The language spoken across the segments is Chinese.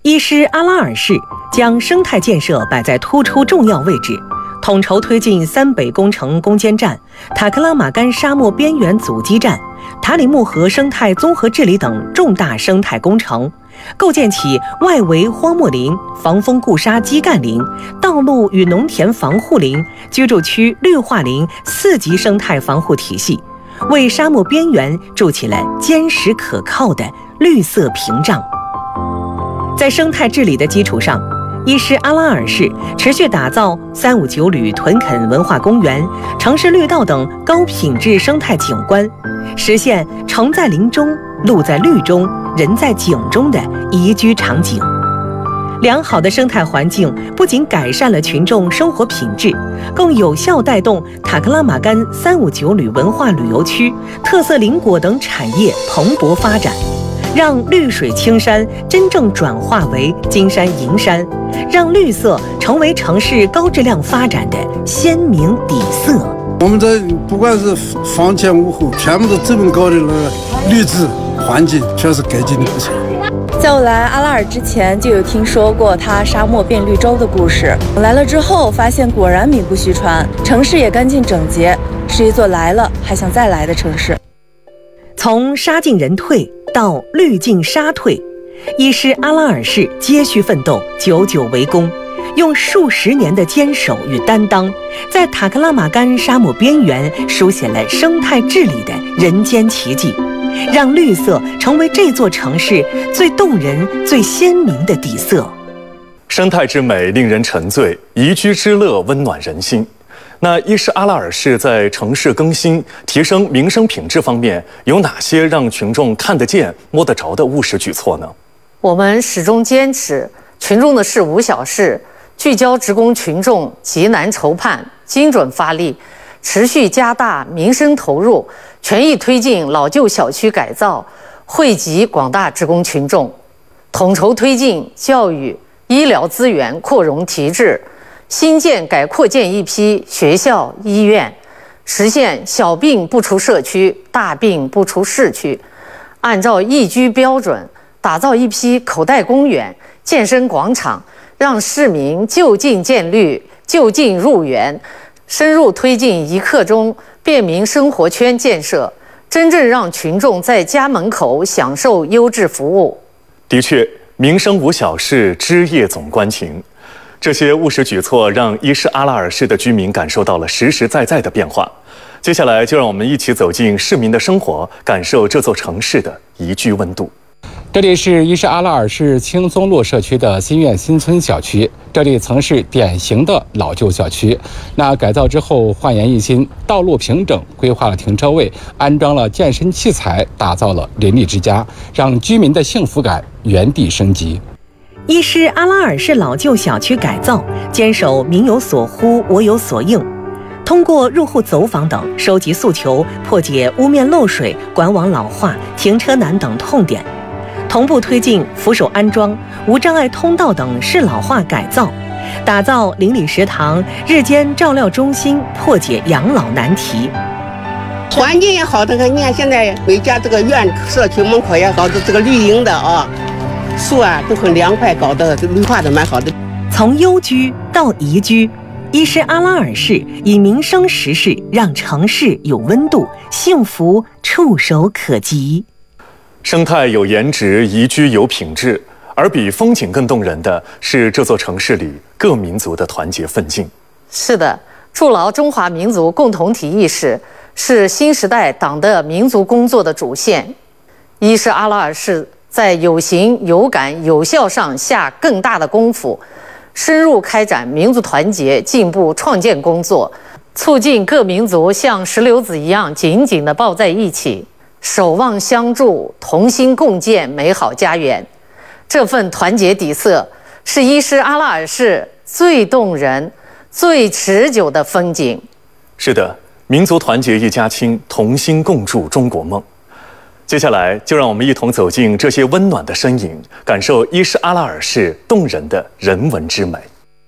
伊施阿拉尔市将生态建设摆在突出重要位置，统筹推进三北工程攻坚战、塔克拉玛干沙漠边缘阻击战、塔里木河生态综合治理等重大生态工程，构建起外围荒漠林、防风固沙基干林、道路与农田防护林、居住区绿化林4级生态防护体系，为沙漠边缘筑起了坚实可靠的绿色屏障。在生态治理的基础上，伊施阿拉尔市持续打造359旅屯垦文化公园、城市绿道等高品质生态景观，实现城在林中、路在绿中、人在景中的宜居场景。良好的生态环境不仅改善了群众生活品质，更有效带动塔克拉玛干359旅文化旅游区、特色林果等产业蓬勃发展，让绿水青山真正转化为金山银山，让绿色成为城市高质量发展的鲜明底色。 我们这不管是房前屋后，全部都这么高的那个绿质环境，确实改进的不错。 在我来阿拉尔之前，就有听说过它沙漠变绿洲的故事。来了之后，发现果然名不虚传，城市也干净整洁，是一座来了还想再来的城市。 从沙进人退到绿进沙退，伊施阿拉尔市接续奋斗，久久为功，用数十年的坚守与担当，在塔克拉玛干沙漠边缘书写了生态治理的人间奇迹，让绿色成为这座城市最动人、最鲜明的底色。 生态之美令人沉醉，宜居之乐温暖人心。那伊施阿拉尔市在城市更新、提升民生品质方面有哪些让群众看得见、摸得着的务实举措呢？ 我们始终坚持群众的事无小事，聚焦职工群众急难愁盼，精准发力，持续加大民生投入，全力推进老旧小区改造，惠及广大职工群众，统筹推进教育、医疗资源扩容提质，新建改扩建一批学校、医院，实现小病不出社区，大病不出市区，按照宜居标准打造一批口袋公园、健身广场，让市民就近见绿、就近入园，深入推进一刻钟便民生活圈建设，真正让群众在家门口享受优质服务。 的确，民生无小事，枝叶总关情。这些务实举措让伊施阿拉尔市的居民感受到了实实在在的变化。接下来就让我们一起走进市民的生活，感受这座城市的宜居温度。 这里是伊施阿拉尔市青松路社区的新苑新村小区，这里曾是典型的老旧小区，那改造之后焕然一新，道路平整，规划了停车位，安装了健身器材，打造了邻里之家，让居民的幸福感原地升级。 伊施阿拉尔市老旧小区改造，坚守民有所呼，我有所应，通过入户走访等收集诉求，破解屋面漏水、管网老化、停车难等痛点，同步推进扶手安装、无障碍通道等适老化改造，打造邻里食堂、日间照料中心，破解养老难题。 环境也好的很，你看现在每家这个院社区门口也搞的这个绿荫的啊，树啊都很凉快，搞得绿化的蛮好的。 从优居到宜居，伊施阿拉尔市以民生实事让城市有温度，幸福触手可及。 生态有颜值，宜居有品质，而比风景更动人的是这座城市里各民族的团结奋进。 是的，筑牢中华民族共同体意识是新时代党的民族工作的主线。伊施阿拉尔市在有形、有感、有效上下更大的功夫，深入开展民族团结、进步创建工作，促进各民族像石榴子一样紧紧地抱在一起，守望相助，同心共建美好家园。这份团结底色是伊施阿拉尔市最动人、最持久的风景。 是的，民族团结一家亲，同心共筑中国梦。接下来就让我们一同走进这些温暖的身影，感受伊施阿拉尔市动人的人文之美。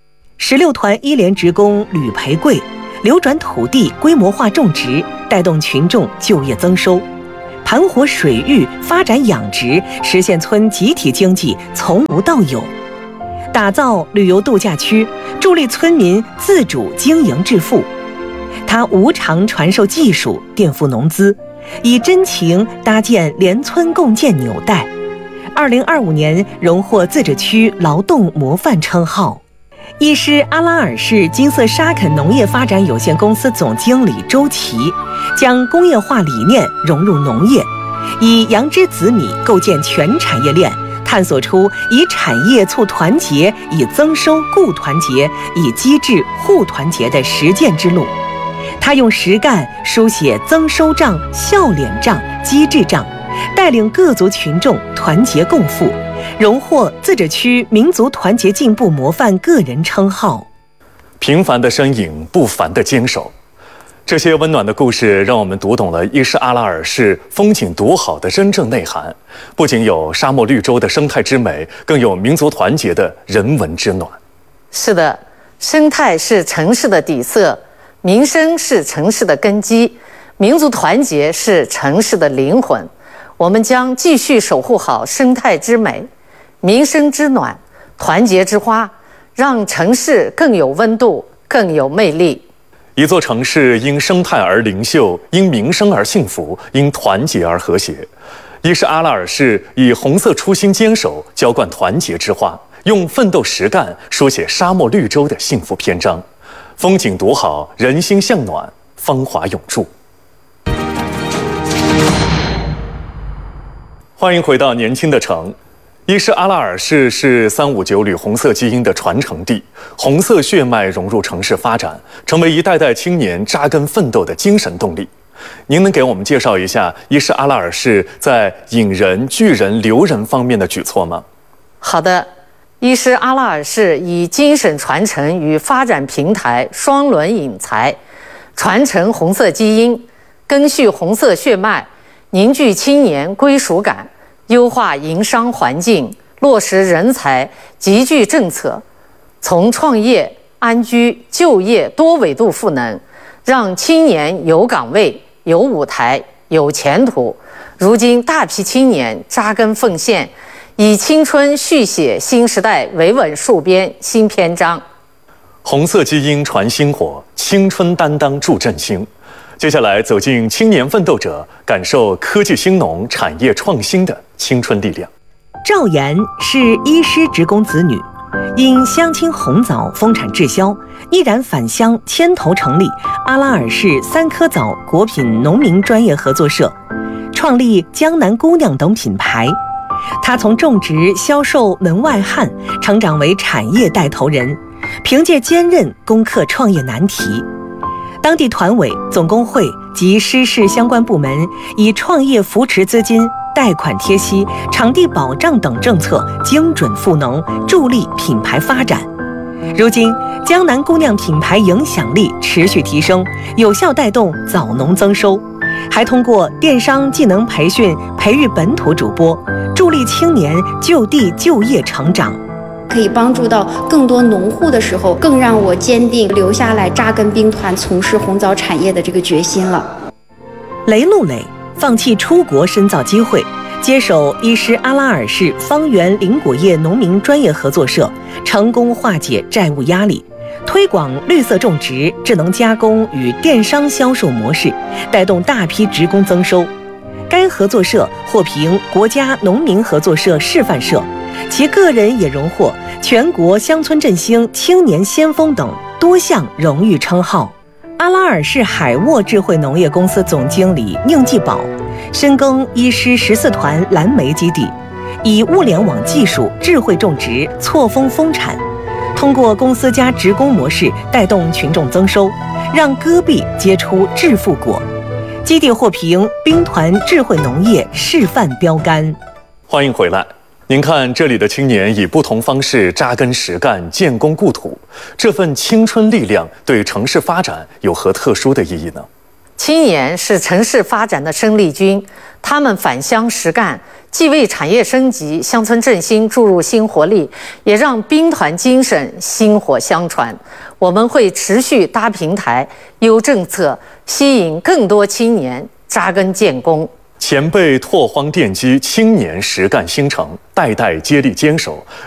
16团1连职工吕培贵流转土地规模化种植，带动群众就业增收。 盘活水域，发展养殖，实现村集体经济从无到有，打造旅游度假区，助力村民自主经营致富。他无偿传授技术，垫付农资，以真情搭建连村共建纽带。2025年荣获自治区劳动模范称号。伊施阿拉尔市金色沙肯农业发展有限公司总经理周琦将工业化理念融入农业，以杨枝紫米构建全产业链，探索出以产业促团结、以增收固团结、以机制护团结的实践之路。他用实干书写增收账、笑脸账、机制账，带领各族群众团结共富，荣获自治区民族团结进步模范个人称号。 平凡的身影，不凡的坚守，这些温暖的故事让我们读懂了伊施阿拉尔市风景独好的真正内涵。不仅有沙漠绿洲的生态之美，更有民族团结的人文之暖。 是的，生态是城市的底色，民生是城市的根基，民族团结是城市的灵魂。我们将继续守护好生态之美、民生之暖、团结之花，让城市更有温度、更有魅力。 一座城市因生态而灵秀，因民生而幸福，因团结而和谐。伊施阿拉尔市以红色初心坚守，浇灌团结之花，用奋斗实干书写沙漠绿洲的幸福篇章。风景独好，人心向暖，芳华永驻。欢迎回到年轻的城。伊施阿拉尔市是359旅红色基因的传承地，红色血脉融入城市发展，成为一代代青年扎根奋斗的精神动力。您能给我们介绍一下伊施阿拉尔市在引人、聚人、留人方面的举措吗？ 好的，伊施阿拉尔市以精神传承与发展平台双轮引才，传承红色基因，根续红色血脉，凝聚青年归属感，优化营商环境，落实人才集聚政策，从创业、安居、就业多维度赋能，让青年有岗位、有舞台、有前途。如今大批青年扎根奉献，以青春续写新时代维稳戍边新篇章。 红色基因传薪火，青春担当助振兴。接下来走进青年奋斗者，感受科技兴农、产业创新的青春力量。 赵岩是伊施职工子女，因乡亲红枣丰产滞销，毅然返乡牵头成立阿拉尔市3颗枣果品农民专业合作社，创立江南姑娘等品牌。他从种植、销售门外汉成长为产业带头人，凭借坚韧攻克创业难题。当地团委、总工会及施市相关部门以创业扶持资金、贷款贴息、场地保障等政策精准赋能，助力品牌发展。如今，江南姑娘品牌影响力持续提升，有效带动枣农增收，还通过电商技能培训培育本土主播，助力青年就地就业成长。 可以帮助到更多农户的时候，更让我坚定留下来扎根兵团从事红枣产业的这个决心了。 雷路磊放弃出国深造机会，接手伊施阿拉尔市方圆林果业农民专业合作社，成功化解债务压力，推广绿色种植、智能加工与电商销售模式，带动大批职工增收。该合作社获评国家农民合作社示范社，其个人也荣获全国乡村振兴青年先锋等多项荣誉称号。阿拉尔市海沃智慧农业公司总经理宁继宝深耕伊施14团蓝莓基地，以物联网技术智慧种植错峰丰产，通过公司加职工模式带动群众增收，让戈壁结出致富果。基地获评兵团智慧农业示范标杆。 欢迎回来。您看，这里的青年以不同方式扎根实干、建功故土，这份青春力量对城市发展有何特殊的意义呢？ 青年是城市发展的生力军，他们返乡实干，既为产业升级、乡村振兴注入新活力，也让兵团精神薪火相传。我们会持续搭平台、优政策，吸引更多青年扎根建功。 前辈拓荒奠基，青年实干兴城，代代接力坚守，